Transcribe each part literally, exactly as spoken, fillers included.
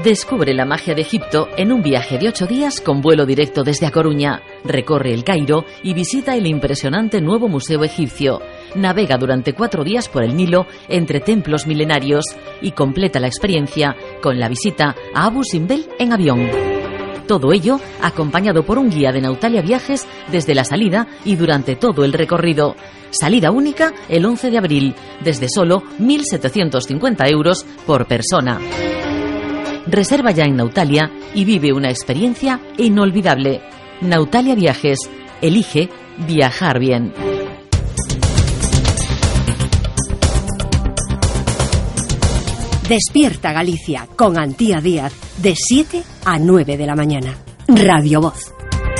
Descubre la magia de Egipto en un viaje de ocho días con vuelo directo desde A Coruña. Recorre el Cairo y visita el impresionante nuevo museo egipcio. Navega durante cuatro días por el Nilo entre templos milenarios y completa la experiencia con la visita a Abu Simbel en avión. Todo ello acompañado por un guía de Nautalia Viajes desde la salida y durante todo el recorrido. Salida única el once de abril, desde solo mil setecientos cincuenta euros por persona. Reserva ya en Nautalia y vive una experiencia inolvidable. Nautalia Viajes. Elige viajar bien. Despierta Galicia con Antía Díaz de siete a nueve de la mañana. Radio Voz.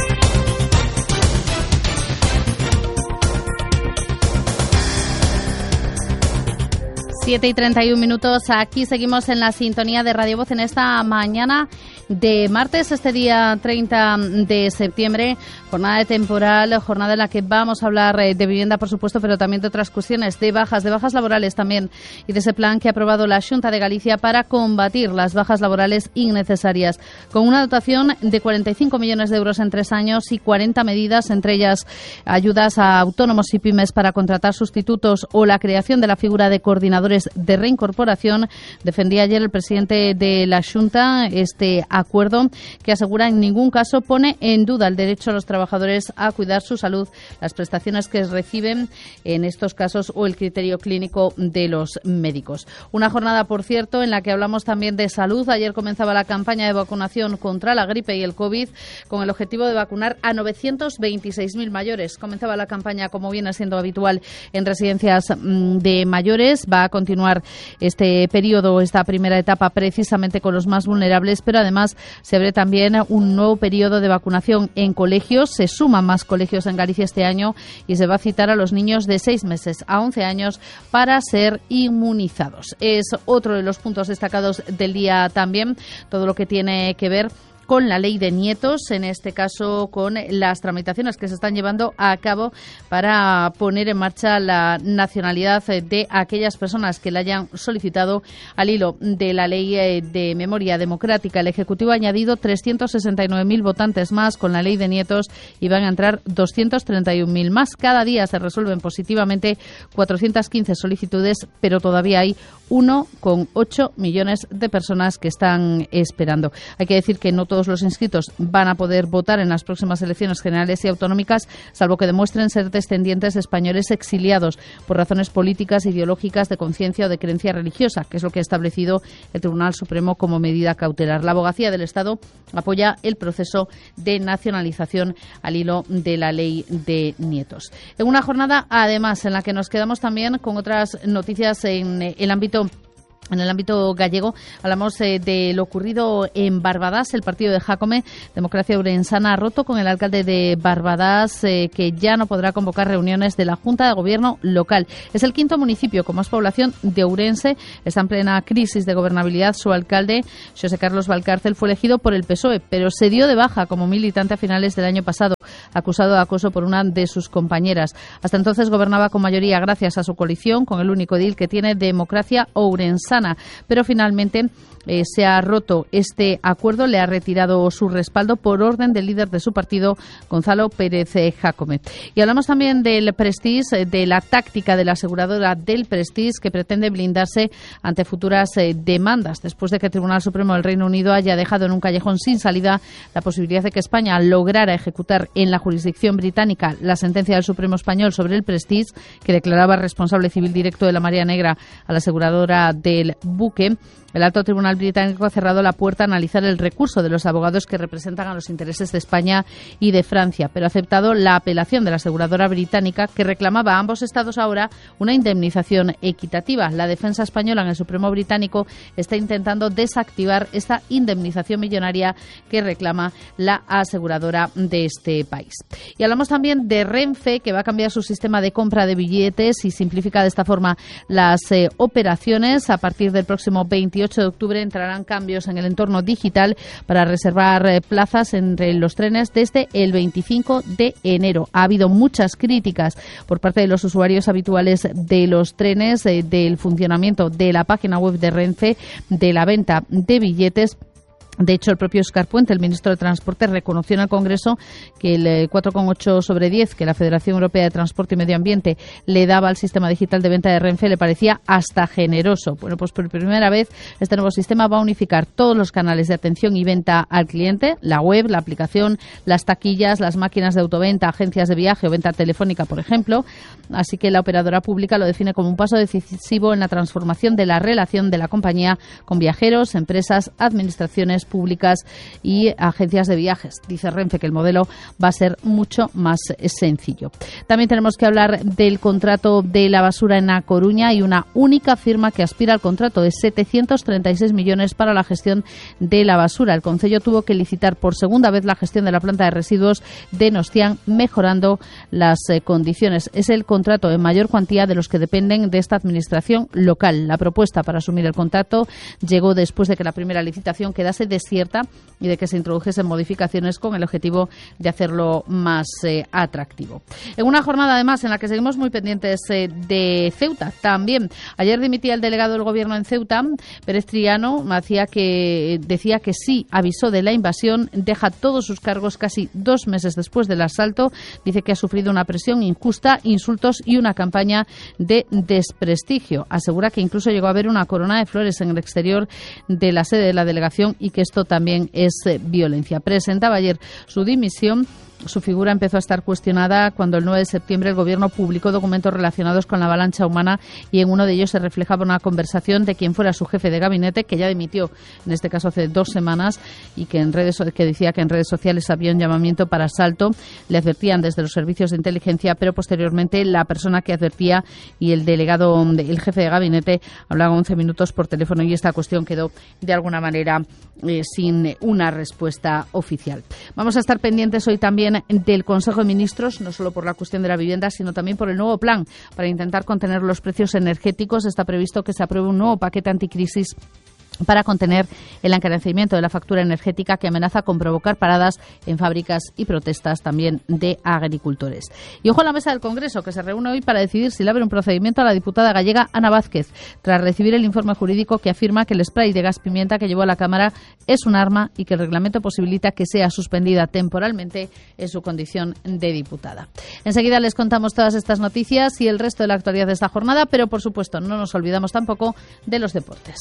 siete y treinta y un minutos, aquí seguimos en la sintonía de Radio Voz en esta mañana de martes, este día treinta de septiembre, jornada de temporal, jornada en la que vamos a hablar de vivienda, por supuesto, pero también de otras cuestiones, de bajas, de bajas laborales también, y de ese plan que ha aprobado la Xunta de Galicia para combatir las bajas laborales innecesarias, con una dotación de cuarenta y cinco millones de euros en tres años y cuarenta medidas, entre ellas ayudas a autónomos y pymes para contratar sustitutos o la creación de la figura de coordinadores de reincorporación. Defendía ayer el presidente de la Xunta este acuerdo que asegura en ningún caso pone en duda el derecho a los trabajadores a cuidar su salud, las prestaciones que reciben en estos casos o el criterio clínico de los médicos. Una jornada, por cierto, en la que hablamos también de salud. Ayer comenzaba la campaña de vacunación contra la gripe y el COVID con el objetivo de vacunar a novecientos veintiséis mil mayores. Comenzaba la campaña, como viene siendo habitual en residencias de mayores. Va a continuar este periodo, esta primera etapa, precisamente con los más vulnerables, pero además se abre también un nuevo periodo de vacunación en colegios. Se suman más colegios en Galicia este año y se va a citar a los niños de seis meses a once años para ser inmunizados. Es otro de los puntos destacados del día también, todo lo que tiene que ver con la ley de nietos, en este caso con las tramitaciones que se están llevando a cabo para poner en marcha la nacionalidad de aquellas personas que la hayan solicitado al hilo de la ley de memoria democrática. El Ejecutivo ha añadido trescientos sesenta y nueve mil votantes más con la ley de nietos y van a entrar doscientos treinta y un mil más. Cada día se resuelven positivamente cuatrocientas quince solicitudes, pero todavía hay uno coma ocho millones de personas que están esperando. Hay que decir que no todos los inscritos van a poder votar en las próximas elecciones generales y autonómicas, salvo que demuestren ser descendientes de españoles exiliados por razones políticas, ideológicas, de conciencia o de creencia religiosa, que es lo que ha establecido el Tribunal Supremo como medida cautelar. La Abogacía del Estado apoya el proceso de nacionalización al hilo de la ley de nietos. En una jornada, además, en la que nos quedamos también con otras noticias en el ámbito En el ámbito gallego, hablamos eh, de lo ocurrido en Barbadas. El partido de Jácome, Democracia Ourensana, ha roto con el alcalde de Barbadas, eh, que ya no podrá convocar reuniones de la Junta de Gobierno local. Es el quinto municipio con más población de Ourense. Está en plena crisis de gobernabilidad. Su alcalde, José Carlos Valcárcel, fue elegido por el P S O E, pero se dio de baja como militante a finales del año pasado, acusado de acoso por una de sus compañeras. Hasta entonces gobernaba con mayoría gracias a su coalición con el único edil que tiene, Democracia Ourensana. Pero finalmente eh, se ha roto este acuerdo, le ha retirado su respaldo por orden del líder de su partido, Gonzalo Pérez eh, Jácome. Y hablamos también del Prestige, de la táctica de la aseguradora del Prestige, que pretende blindarse ante futuras eh, demandas, después de que el Tribunal Supremo del Reino Unido haya dejado en un callejón sin salida la posibilidad de que España lograra ejecutar en la jurisdicción británica la sentencia del Supremo español sobre el Prestige, que declaraba responsable civil directo de la Marea Negra a la aseguradora del buque. El alto tribunal británico ha cerrado la puerta a analizar el recurso de los abogados que representan a los intereses de España y de Francia, pero ha aceptado la apelación de la aseguradora británica, que reclamaba a ambos estados ahora una indemnización equitativa. La defensa española en el Supremo británico está intentando desactivar esta indemnización millonaria que reclama la aseguradora de este país. Y hablamos también de Renfe, que va a cambiar su sistema de compra de billetes y simplifica de esta forma las eh, operaciones. A partir del próximo veintiocho de octubre entrarán cambios en el entorno digital para reservar eh, plazas entre los trenes desde el veinticinco de enero. Ha habido muchas críticas por parte de los usuarios habituales de los trenes, eh, del funcionamiento de la página web de Renfe, de la venta de billetes, De hecho, el propio Óscar Puente, el ministro de Transporte, reconoció en el Congreso que el cuatro coma ocho sobre diez que la Federación Europea de Transporte y Medio Ambiente le daba al sistema digital de venta de Renfe le parecía hasta generoso. Bueno, pues por primera vez este nuevo sistema va a unificar todos los canales de atención y venta al cliente, la web, la aplicación, las taquillas, las máquinas de autoventa, agencias de viaje o venta telefónica, por ejemplo. Así que la operadora pública lo define como un paso decisivo en la transformación de la relación de la compañía con viajeros, empresas, administraciones públicas y agencias de viajes. Dice Renfe que el modelo va a ser mucho más sencillo. También tenemos que hablar del contrato de la basura en A Coruña y una única firma que aspira al contrato de setecientos treinta y seis millones para la gestión de la basura. El concello tuvo que licitar por segunda vez la gestión de la planta de residuos de Nostián, mejorando las eh, condiciones. Es el contrato en mayor cuantía de los que dependen de esta administración local. La propuesta para asumir el contrato llegó después de que la primera licitación quedase desierta y de que se introdujesen modificaciones con el objetivo de hacerlo más eh, atractivo. En una jornada, además, en la que seguimos muy pendientes eh, de Ceuta. También, ayer dimitía el delegado del Gobierno en Ceuta, Pérez Triano, hacía que, decía que sí avisó de la invasión, deja todos sus cargos casi dos meses después del asalto, dice que ha sufrido una presión injusta, insultos y una campaña de desprestigio. Asegura que incluso llegó a haber una corona de flores en el exterior de la sede de la delegación y que esto también es eh, violencia. Presentaba ayer su dimisión. Su figura empezó a estar cuestionada cuando el nueve de septiembre el Gobierno publicó documentos relacionados con la avalancha humana y en uno de ellos se reflejaba una conversación de quien fuera su jefe de gabinete, que ya dimitió, en este caso hace dos semanas, y que en redes que decía que en redes sociales había un llamamiento para asalto. Le advertían desde los servicios de inteligencia, pero posteriormente la persona que advertía y el delegado, el jefe de gabinete, hablaban once minutos por teléfono y esta cuestión quedó de alguna manera eh, sin una respuesta oficial. Vamos a estar pendientes hoy también del Consejo de Ministros, no solo por la cuestión de la vivienda, sino también por el nuevo plan para intentar contener los precios energéticos. Está previsto que se apruebe un nuevo paquete anticrisis para contener el encarecimiento de la factura energética que amenaza con provocar paradas en fábricas y protestas también de agricultores. Y ojo a la mesa del Congreso, que se reúne hoy para decidir si le abre un procedimiento a la diputada gallega Ana Vázquez, tras recibir el informe jurídico que afirma que el spray de gas pimienta que llevó a la Cámara es un arma y que el reglamento posibilita que sea suspendida temporalmente en su condición de diputada. Enseguida les contamos todas estas noticias y el resto de la actualidad de esta jornada, pero por supuesto no nos olvidamos tampoco de los deportes.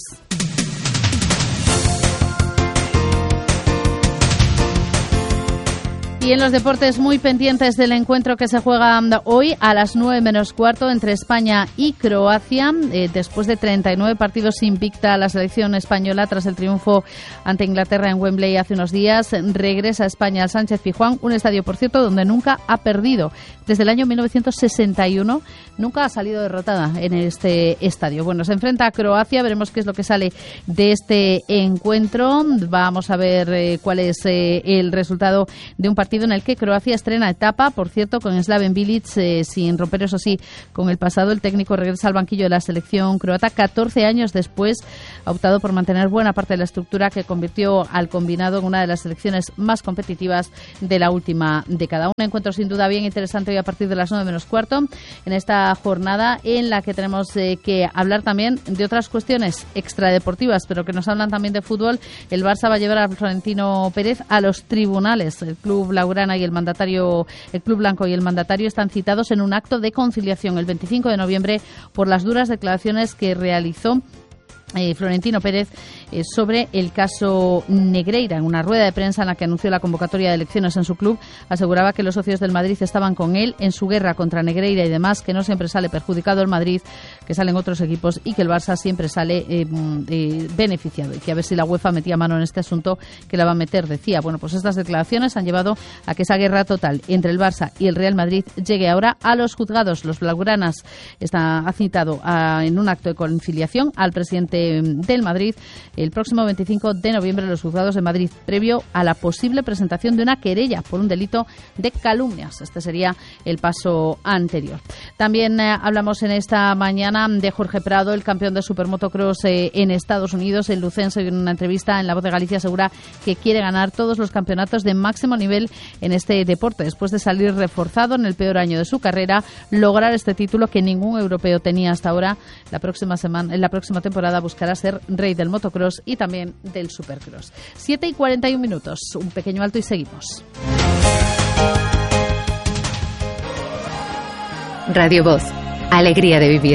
Y en los deportes, muy pendientes del encuentro que se juega hoy a las nueve menos cuarto entre España y Croacia. Eh, después de treinta y nueve partidos invicta la selección española tras el triunfo ante Inglaterra en Wembley hace unos días, regresa a España al Sánchez Pizjuán, un estadio, por cierto, donde nunca ha perdido. Desde el año mil novecientos sesenta y uno nunca ha salido derrotada en este estadio. Bueno, se enfrenta a Croacia, veremos qué es lo que sale de este encuentro. Vamos a ver eh, cuál es eh, el resultado de un partido en el que Croacia estrena etapa, por cierto, con Slaven Bilic, eh, sin romper, eso sí, con el pasado. El técnico regresa al banquillo de la selección croata catorce años después. Ha optado por mantener buena parte de la estructura que convirtió al combinado en una de las selecciones más competitivas de la última década. Un encuentro sin duda bien interesante hoy a partir de las nueve menos cuarto, en esta jornada en la que tenemos eh, que hablar también de otras cuestiones extradeportivas, pero que nos hablan también de fútbol. El Barça va a llevar a Florentino Pérez a los tribunales. El club blaugrana y el mandatario, el club blanco y el mandatario están citados en un acto de conciliación el veinticinco de noviembre por las duras declaraciones que realizó Eh, Florentino Pérez eh, sobre el caso Negreira. En una rueda de prensa en la que anunció la convocatoria de elecciones en su club, aseguraba que los socios del Madrid estaban con él en su guerra contra Negreira y demás, que no siempre sale perjudicado el Madrid, que salen otros equipos y que el Barça siempre sale eh, eh, beneficiado, y que a ver si la UEFA metía mano en este asunto, que la va a meter, decía. Bueno, pues estas declaraciones han llevado a que esa guerra total entre el Barça y el Real Madrid llegue ahora a los juzgados. Los blaugranas está, ha citado a, en un acto de conciliación al presidente del Madrid el próximo veinticinco de noviembre en los juzgados de Madrid, previo a la posible presentación de una querella por un delito de calumnias. Este sería el paso anterior. También eh, hablamos en esta mañana de Jorge Prado, el campeón de supermotocross eh, en Estados Unidos. El lucense, en una entrevista en La Voz de Galicia, asegura que quiere ganar todos los campeonatos de máximo nivel en este deporte, después de salir reforzado en el peor año de su carrera, lograr este título que ningún europeo tenía hasta ahora. La próxima semana, en la próxima temporada buscará ser rey del motocross y también del supercross. siete y cuarenta y un minutos, un pequeño alto y seguimos. Radio Voz, alegría de vivir.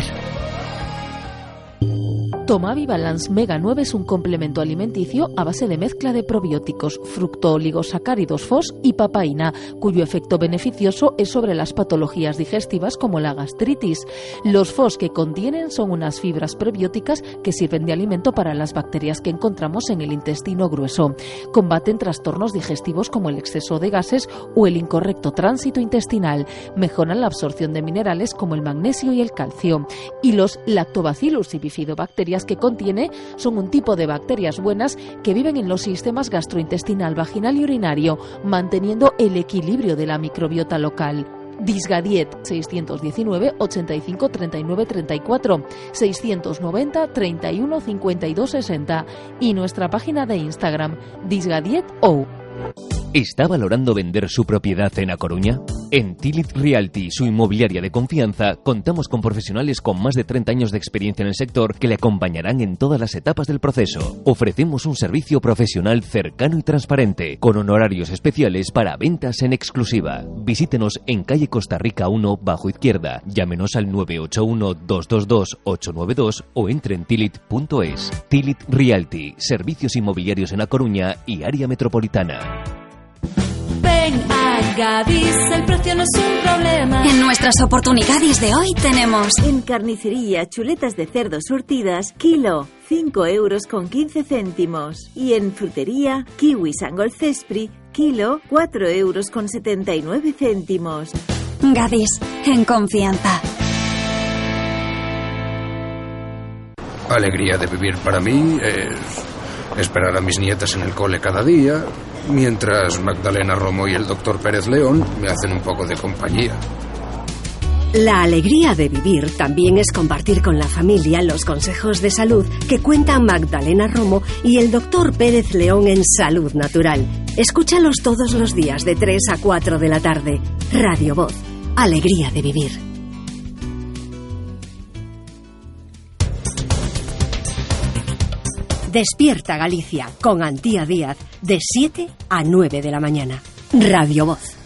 Tomavi Balance Mega nueve es un complemento alimenticio a base de mezcla de probióticos, fructooligosacáridos F O S y papaína, cuyo efecto beneficioso es sobre las patologías digestivas como la gastritis. Los F O S que contienen son unas fibras prebióticas que sirven de alimento para las bacterias que encontramos en el intestino grueso. Combaten trastornos digestivos como el exceso de gases o el incorrecto tránsito intestinal. Mejoran la absorción de minerales como el magnesio y el calcio. Y los Lactobacillus y bifidobacterias que contiene son un tipo de bacterias buenas que viven en los sistemas gastrointestinal, vaginal y urinario, manteniendo el equilibrio de la microbiota local. Disgadiet seiscientos diecinueve ochenta y cinco treinta y nueve treinta y cuatro, seiscientos noventa treinta y uno cincuenta y dos sesenta y nuestra página de Instagram Disgadiet O. ¿Está valorando vender su propiedad en A Coruña? En Tilit Realty, su inmobiliaria de confianza, contamos con profesionales con más de treinta años de experiencia en el sector que le acompañarán en todas las etapas del proceso. Ofrecemos un servicio profesional cercano y transparente, con honorarios especiales para ventas en exclusiva. Visítenos en calle Costa Rica uno, bajo izquierda. Llámenos al nueve ocho uno, dos dos dos, ocho nueve dos o entre en tilit punto es. Tilit Realty, servicios inmobiliarios en A Coruña y área metropolitana. Ven a Gadis, el precio no es un problema. En nuestras oportunidades de hoy tenemos... En carnicería, chuletas de cerdo surtidas, kilo, cinco euros con quince céntimos. Y en frutería, kiwis Angol Cespri, kilo, cuatro euros con setenta y nueve céntimos. Gadis, en confianza. Alegría de vivir para mí es esperar a mis nietas en el cole cada día, mientras Magdalena Romo y el doctor Pérez León me hacen un poco de compañía. La alegría de vivir también es compartir con la familia los consejos de salud que cuentan Magdalena Romo y el doctor Pérez León en Salud Natural. Escúchalos todos los días de tres a cuatro de la tarde. Radio Voz, alegría de vivir. Despierta Galicia con Antía Díaz de siete a nueve de la mañana. Radio Voz.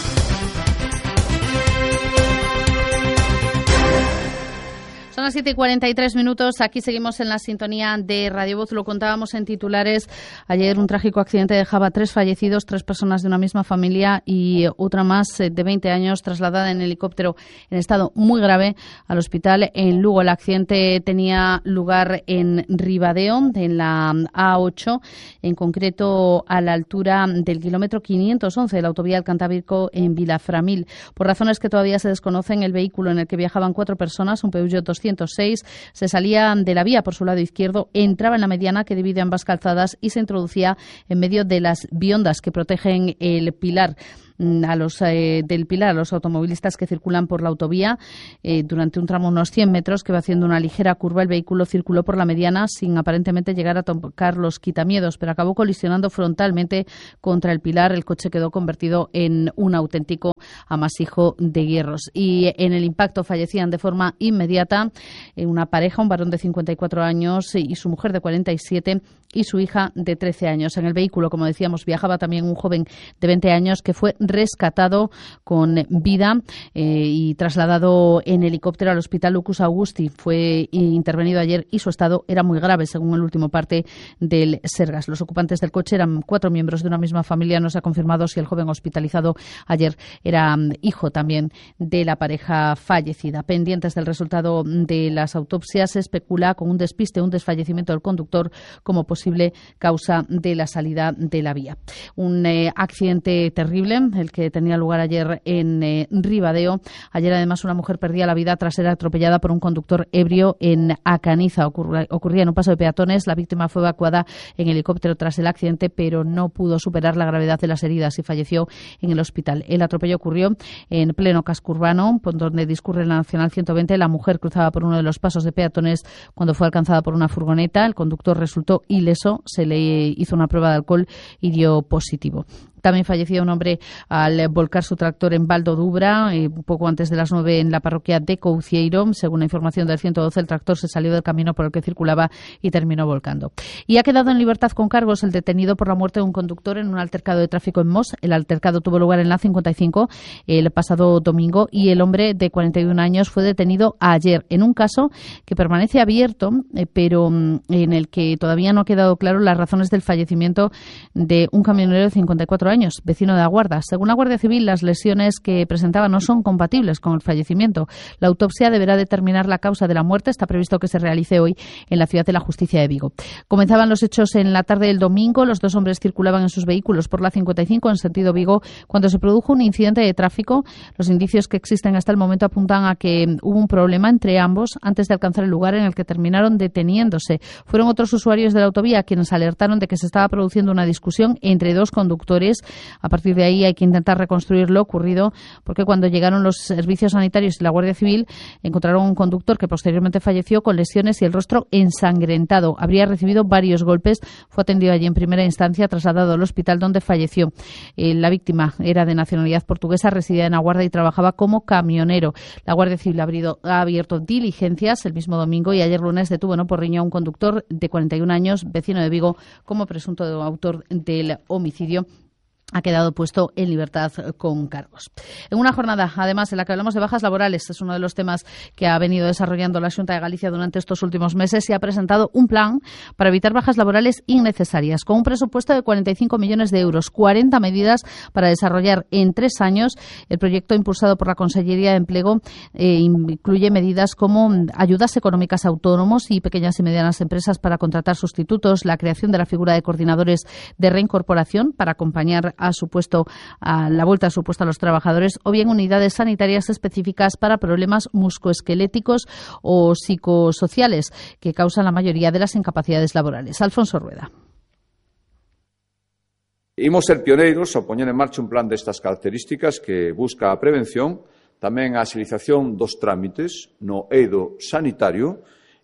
Son las siete y cuarenta y tres minutos. Aquí seguimos en la sintonía de Radio Voz. Lo contábamos en titulares. Ayer un trágico accidente dejaba tres fallecidos, tres personas de una misma familia y otra más de veinte años trasladada en helicóptero en estado muy grave al hospital en Lugo. El accidente tenía lugar en Ribadeo, en la A ocho, en concreto a la altura del kilómetro quinientos once de la autovía del Cantábrico en Vilaframil. Por razones que todavía se desconocen, el vehículo en el que viajaban cuatro personas, un Peugeot doscientos seis, se salía de la vía por su lado izquierdo, entraba en la mediana que divide ambas calzadas y se introducía en medio de las biondas que protegen el pilar. A los eh, del Pilar, a los automovilistas que circulan por la autovía eh, durante un tramo unos cien metros que va haciendo una ligera curva. El vehículo circuló por la mediana sin aparentemente llegar a tocar los quitamiedos, pero acabó colisionando frontalmente contra el Pilar. El coche quedó convertido en un auténtico amasijo de hierros y en el impacto fallecían de forma inmediata eh, una pareja, un varón de cincuenta y cuatro años y su mujer de cuarenta y siete y su hija de trece años. En el vehículo, como decíamos, viajaba también un joven de veinte años que fue rescatado con vida eh, y trasladado en helicóptero al hospital Lucus Augusti. Fue intervenido ayer y su estado era muy grave, según el último parte del Sergas. Los ocupantes del coche eran cuatro miembros de una misma familia. No se ha confirmado si el joven hospitalizado ayer era hijo también de la pareja fallecida. Pendientes del resultado de las autopsias, se especula con un despiste, un desfallecimiento del conductor como posible causa de la salida de la vía. Un eh, accidente terrible, el que tenía lugar ayer en eh, Ribadeo. Ayer, además, una mujer perdía la vida tras ser atropellada por un conductor ebrio en Acaniza. Ocurría, ocurría en un paso de peatones. La víctima fue evacuada en helicóptero tras el accidente, pero no pudo superar la gravedad de las heridas y falleció en el hospital. El atropello ocurrió en pleno casco urbano, por donde discurre la Nacional ciento veinte. La mujer cruzaba por uno de los pasos de peatones cuando fue alcanzada por una furgoneta. El conductor resultó ileso, se le hizo una prueba de alcohol y dio positivo. También falleció un hombre al volcar su tractor en Val d'Odubra, eh, un poco antes de las nueve en la parroquia de Coucieiro. Según la información del ciento doce, el tractor se salió del camino por el que circulaba y terminó volcando. Y ha quedado en libertad con cargos el detenido por la muerte de un conductor en un altercado de tráfico en Mos. El altercado tuvo lugar en la cincuenta y cinco el pasado domingo y el hombre de cuarenta y un años fue detenido ayer en un caso que permanece abierto, eh, pero en el que todavía no ha quedado claro las razones del fallecimiento de un camionero de cincuenta y cuatro años, vecino de Aguarda. Según la Guardia Civil, las lesiones que presentaba no son compatibles con el fallecimiento. La autopsia deberá determinar la causa de la muerte. Está previsto que se realice hoy en la Ciudad de la Justicia de Vigo. Comenzaban los hechos en la tarde del domingo. Los dos hombres circulaban en sus vehículos por la cincuenta y cinco en sentido Vigo cuando se produjo un incidente de tráfico. Los indicios que existen hasta el momento apuntan a que hubo un problema entre ambos antes de alcanzar el lugar en el que terminaron deteniéndose. Fueron otros usuarios de la autovía quienes alertaron de que se estaba produciendo una discusión entre dos conductores. A partir de ahí hay que intentar reconstruir lo ocurrido, porque cuando llegaron los servicios sanitarios y la Guardia Civil encontraron un conductor que posteriormente falleció con lesiones y el rostro ensangrentado. Habría recibido varios golpes. Fue atendido allí en primera instancia, trasladado al hospital donde falleció. Eh, la víctima era de nacionalidad portuguesa, residía en Aguarda y trabajaba como camionero. La Guardia Civil ha abierto, ha abierto diligencias el mismo domingo y ayer lunes detuvo en Oporriño a un conductor de cuarenta y un años, vecino de Vigo, como presunto autor del homicidio. Ha quedado puesto en libertad con cargos. En una jornada, además, en la que hablamos de bajas laborales, es uno de los temas que ha venido desarrollando la Xunta de Galicia durante estos últimos meses, y ha presentado un plan para evitar bajas laborales innecesarias, con un presupuesto de cuarenta y cinco millones de euros, cuarenta medidas para desarrollar en tres años. El proyecto, impulsado por la Consellería de Empleo, eh, incluye medidas como ayudas económicas a autónomos y pequeñas y medianas empresas para contratar sustitutos, la creación de la figura de coordinadores de reincorporación para acompañar a su puesto, a la vuelta a su puesto a los trabajadores, o bien unidades sanitarias específicas para problemas musculoesqueléticos o psicosociales que causan la mayoría de las incapacidades laborales. Alfonso Rueda. Imos ser pioneiros ao poñer en marcha un plan destas características que busca a prevención, tamén a agilización dos trámites no eido sanitario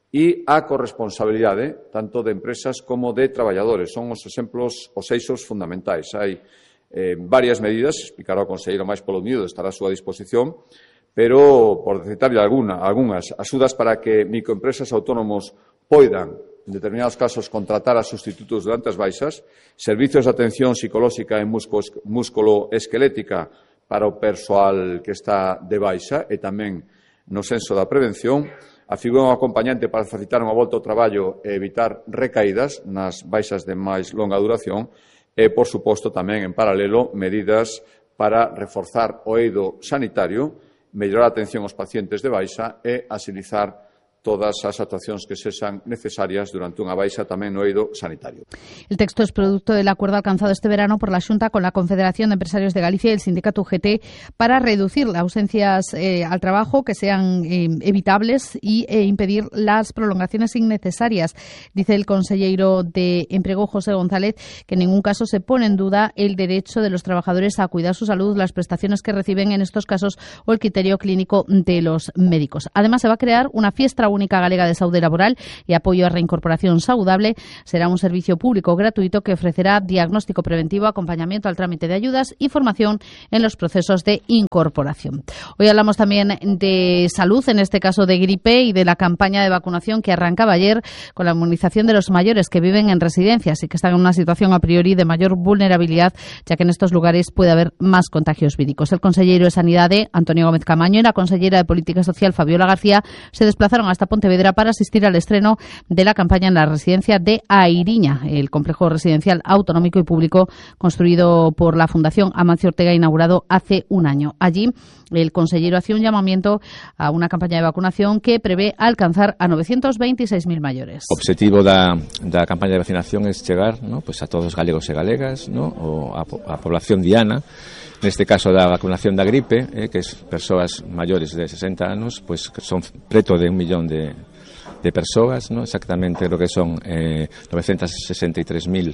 e a corresponsabilidade tanto de empresas como de traballadores. Son os exemplos, os eixos fundamentais. Hai eh, varias medidas, explicará o conselleiro máis polo miúdo, estará a súa disposición, pero, por citarlle alguna, algunhas axudas para que microempresas autónomos poidan, en determinados casos, contratar a sustitutos durante as baixas, servicios de atención psicolóxica e músculo-esquelética para o persoal que está de baixa e tamén no senso da prevención, a figura un acompañante para facilitar unha volta ao traballo e evitar recaídas nas baixas de máis longa duración e, por suposto, tamén en paralelo, medidas para reforzar o eido sanitario, mellorar a atención aos pacientes de baixa e agilizar todas as actuacións que sexan necesarias durante unha baixa tamén no eido sanitario. El texto es producto del acuerdo alcanzado este verano por la Xunta con la Confederación de Empresarios de Galicia y el sindicato U G T para reducir las ausencias eh, al trabajo que sean eh, evitables y eh, impedir las prolongaciones innecesarias. Dice el conselleiro de Empleo, José González, que en ningún caso se pone en duda el derecho de los trabajadores a cuidar su salud, las prestaciones que reciben en estos casos o el criterio clínico de los médicos. Además, se va a crear una fiesta única galega de saúde laboral y apoyo a reincorporación saludable. Será un servicio público gratuito que ofrecerá diagnóstico preventivo, acompañamiento al trámite de ayudas y formación en los procesos de incorporación. Hoy hablamos también de salud, en este caso de gripe, y de la campaña de vacunación que arrancaba ayer con la inmunización de los mayores que viven en residencias y que están en una situación a priori de mayor vulnerabilidad, ya que en estos lugares puede haber más contagios víricos. El consellero de Sanidade, Antonio Gómez Camaño, y la consellera de Política Social, Fabiola García, se desplazaron hasta Pontevedra para asistir al estreno de la campaña en la residencia de Airiña, el complejo residencial autonómico y público construido por la Fundación Amancio Ortega, inaugurado hace un año. Allí, el consellero hacía un llamamiento a una campaña de vacunación que prevé alcanzar a novecientos veintiséis mil mayores. O objetivo da, da campaña de vacinación es chegar, ¿no?, pues a todos os galegos e galegas, ¿no?, o a, a población diana. Neste caso da vacunación da gripe, eh, que es persoas maiores de sesenta anos, pues son preto de un millón de, de persoas, ¿no? Exactamente creo que son eh, novecientos sesenta e tres mil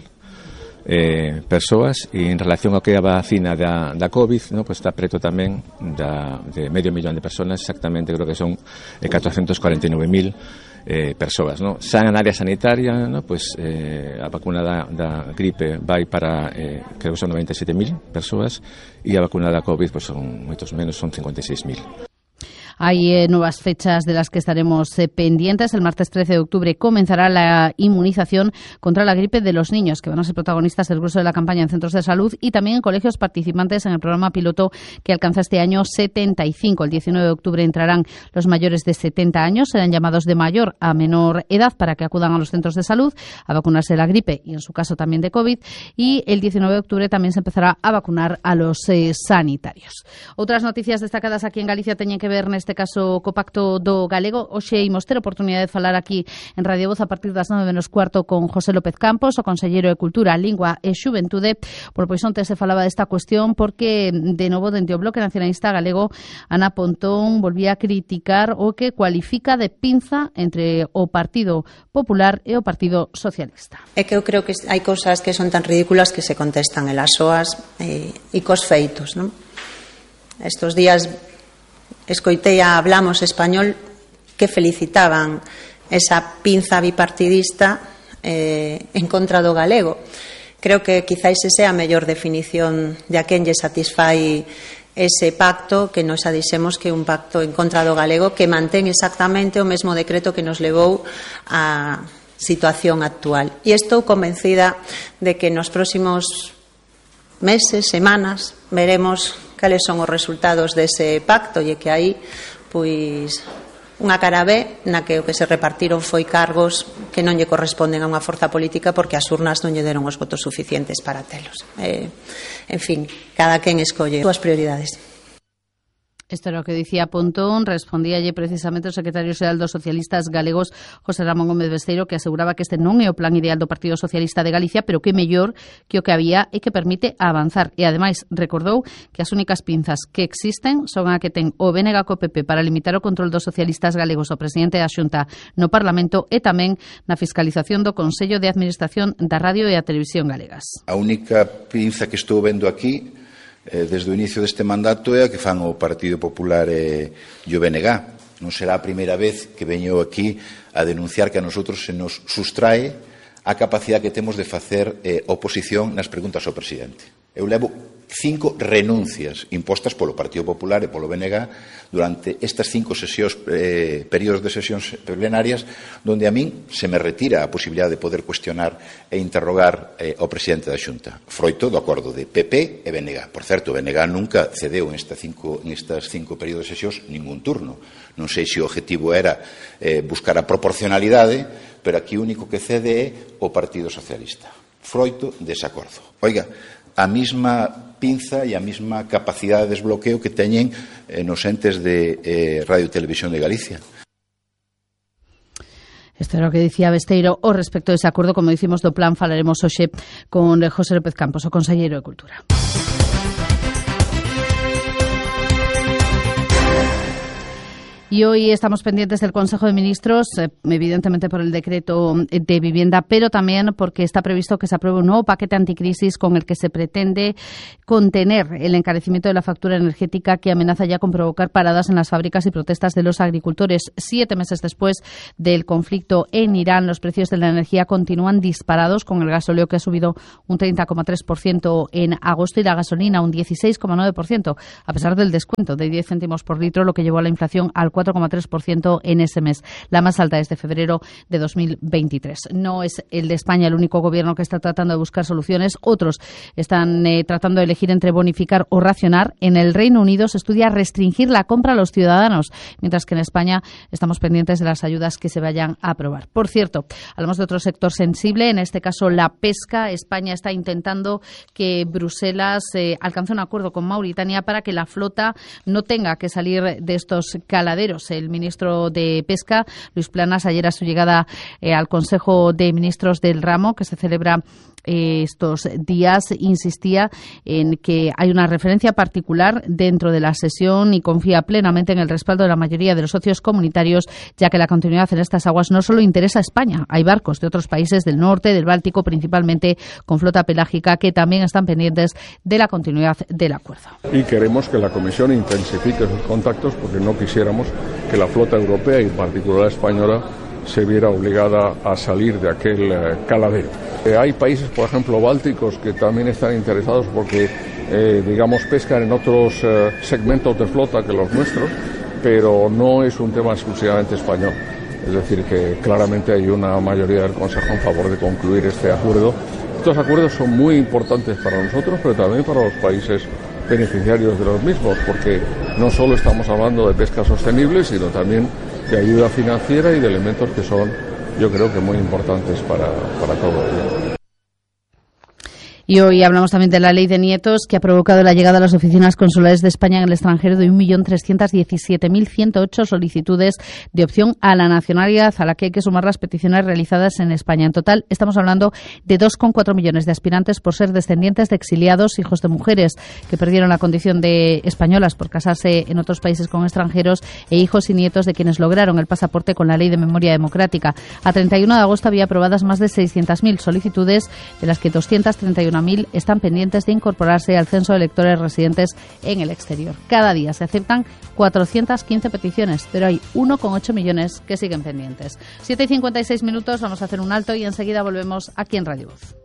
eh, persoas, e en relación ao que é a vacina da, da COVID, ¿no?, pues está preto tamén da, de medio millón de persoas, exactamente creo que son eh, catrocentos cuarenta e nove mil eh, persoas, no? Xa na área sanitaria, no? Pois eh, a vacuna da, da gripe vai para, eh, creo que son noventa e sete mil persoas, e a vacuna da COVID pois son moitos menos, son cincuenta e seis mil. Hay eh, nuevas fechas de las que estaremos eh, pendientes. El martes trece de octubre comenzará la inmunización contra la gripe de los niños, que van a ser protagonistas del grueso de la campaña en centros de salud y también en colegios participantes en el programa piloto que alcanza este año setenta y cinco. El diecinueve de octubre entrarán los mayores de setenta años, serán llamados de mayor a menor edad para que acudan a los centros de salud a vacunarse de la gripe y en su caso también de COVID. Y el diecinueve de octubre también se empezará a vacunar a los eh, sanitarios. Otras noticias destacadas aquí en Galicia teñen que ver neste caso co Pacto do Galego. Hoxe imos ter oportunidade de falar aquí en Radio Voz a partir das nove menos cuarto con José López Campos, o conselleiro de Cultura, Lingua e Xuventude. Por pois onte se falaba desta cuestión porque de novo dende o Bloque Nacionalista Galego Ana Pontón volvía a criticar o que cualifica de pinza entre o Partido Popular e o Partido Socialista. É que eu creo que hai cousas que son tan ridículas que se contestan elas soas e, e cos feitos, non? Estos días escoitei a Hablamos Español que felicitaban esa pinza bipartidista eh, en contra do galego. Creo que quizáis esa é a mellor definición de a quen lle satisfai ese pacto, que nos adixemos que é un pacto en contra do galego que mantén exactamente o mesmo decreto que nos levou á situación actual. E estou convencida de que nos próximos meses, semanas, veremos cales son os resultados dese pacto e que aí, pois, unha cara B na que o que se repartiron foi cargos que non lle corresponden a unha forza política porque as urnas non lle deron os votos suficientes para telos. Eh, en fin, cada quen escolle as súas prioridades. Esto era lo que decía Pontón. Respondía allí precisamente o secretario xeral dos socialistas galegos, José Ramón Gómez Besteiro, que aseguraba que este non é o plan ideal do Partido Socialista de Galicia, pero que mellor que o que había e que permite avanzar. E ademais recordou que as únicas pinzas que existen son a que ten o B N G co P P para limitar o control dos socialistas galegos ao presidente da Xunta no Parlamento e tamén na fiscalización do Consello de Administración da Radio e a Televisión Galegas. A única pinza que estou vendo aquí desde o inicio deste mandato é a que fan o Partido Popular e o B N G. Non será a primeira vez que veño aquí a denunciar que a nosotros se nos sustrae a capacidade que temos de facer eh, oposición nas preguntas ao presidente. Eu levo cinco renuncias impostas polo Partido Popular e polo B N G durante estas cinco sesións, eh, períodos de sesións plenarias donde a min se me retira a posibilidade de poder cuestionar e interrogar eh, ao presidente da Xunta. Froito do acordo de P P e B N G. Por certo, o B N G nunca cedeu en, esta cinco, en estas cinco períodos de sesións ningún turno. Non sei se o objetivo era eh, buscar a proporcionalidade, pero aquí o único que cede é o Partido Socialista. Froito desacordo. Oiga, a mesma pinza e a mesma capacidade de desbloqueo que teñen eh, nos entes de eh, Radio e Televisión de Galicia. Esto era o que dicía Besteiro o respecto dese acordo. Como dicimos do plan, falaremos hoxe con José López Campos, o conselleiro de Cultura. Y hoy estamos pendientes del Consejo de Ministros, eh, evidentemente por el decreto de vivienda, pero también porque está previsto que se apruebe un nuevo paquete anticrisis con el que se pretende contener el encarecimiento de la factura energética que amenaza ya con provocar paradas en las fábricas y protestas de los agricultores. Siete meses después del conflicto en Irán, los precios de la energía continúan disparados, con el gasóleo que ha subido un treinta coma tres por ciento en agosto y la gasolina un dieciséis coma nueve por ciento, a pesar del descuento de diez céntimos por litro, lo que llevó a la inflación al cuatro coma tres por ciento en ese mes, la más alta desde febrero de dos mil veintitrés. No es el de España el único gobierno que está tratando de buscar soluciones. Otros están eh, tratando de elegir entre bonificar o racionar. En el Reino Unido se estudia restringir la compra a los ciudadanos, mientras que en España estamos pendientes de las ayudas que se vayan a aprobar. Por cierto, hablamos de otro sector sensible, en este caso la pesca. España está intentando que Bruselas eh, alcance un acuerdo con Mauritania para que la flota no tenga que salir de estos caladeros. El ministro de Pesca, Luis Planas, ayer a su llegada eh, al Consejo de Ministros del Ramo, que se celebra eh, estos días, insistía en que hay una referencia particular dentro de la sesión y confía plenamente en el respaldo de la mayoría de los socios comunitarios, ya que la continuidad en estas aguas no solo interesa a España. Hay barcos de otros países del norte, del Báltico, principalmente con flota pelágica, que también están pendientes de la continuidad del acuerdo. Y queremos que la Comisión intensifique sus contactos porque no quisiéramos que la flota europea y en particular la española se viera obligada a salir de aquel eh, caladero. Eh, hay países, por ejemplo, bálticos, que también están interesados porque, eh, digamos, pescan en otros eh, segmentos de flota que los nuestros, pero no es un tema exclusivamente español. Es decir, que claramente hay una mayoría del Consejo en favor de concluir este acuerdo. Estos acuerdos son muy importantes para nosotros, pero también para los países beneficiarios de los mismos, porque no solo estamos hablando de pesca sostenible, sino también de ayuda financiera y de elementos que son, yo creo que muy importantes para, para todo ello. Y hoy hablamos también de la ley de nietos, que ha provocado la llegada a las oficinas consulares de España en el extranjero de un millón trescientos diecisiete mil ciento ocho solicitudes de opción a la nacionalidad, a la que hay que sumar las peticiones realizadas en España. En total, estamos hablando de dos coma cuatro millones de aspirantes por ser descendientes de exiliados, hijos de mujeres que perdieron la condición de españolas por casarse en otros países con extranjeros, e hijos y nietos de quienes lograron el pasaporte con la Ley de Memoria Democrática. A treinta y uno de agosto había aprobadas más de seiscientas mil solicitudes, de las que doscientas treinta y una mil están pendientes de incorporarse al censo de electores residentes en el exterior. Cada día se aceptan cuatrocientas quince peticiones, pero hay uno coma ocho millones que siguen pendientes. siete y cincuenta y seis minutos, vamos a hacer un alto y enseguida volvemos aquí en Radio Voz.